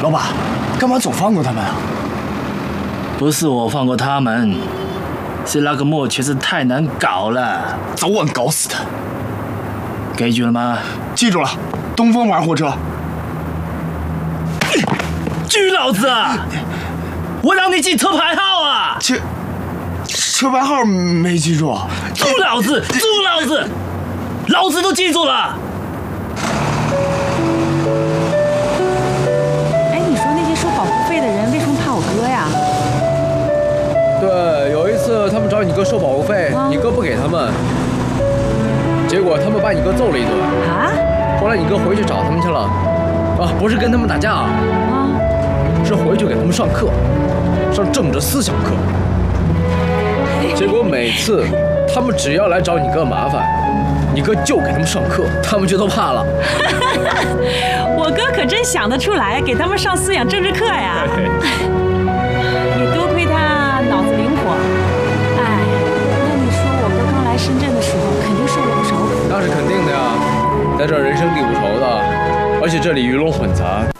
老板，干嘛总放过他们啊？ 不是我放过他们，是那个莫瘸子太难搞了， 早晚搞死他。 记住了吗？ 记住了，东风牌货车。 拘老子啊！我让你记车牌号啊！ 车牌号没记住。 猪老子，猪老子，老子都记住了。 哎，你说那些收保护费的人为什么怕我哥呀？ 对，有一次他们找你哥收保护费，你哥不给他们，结果他们把你哥揍了一顿。 啊？ 后来你哥回去找他们去了，不是跟他们打架是回去给他们上课，上政治思想课。结果每次他们只要来找你哥麻烦，你哥就给他们上课，他们就都怕了。 我哥可真想得出来，给他们上思想政治课呀。也多亏他脑子灵活。哎，那你说我哥刚来深圳的时候，肯定受了不少苦。 那是肯定的呀，在这儿人生地不熟的，而且这里鱼龙混杂，